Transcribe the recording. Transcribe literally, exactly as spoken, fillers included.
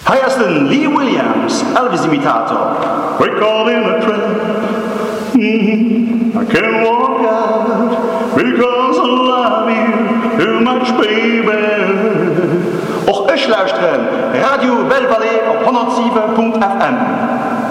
Heißen Lee Williams, Elvis-Imitator. We're caught in a trap. Mm-hmm. I can't walk out because I love you too much, baby. Och ich lauschtren Radio Belle Vallée op honderd zeven punt f m.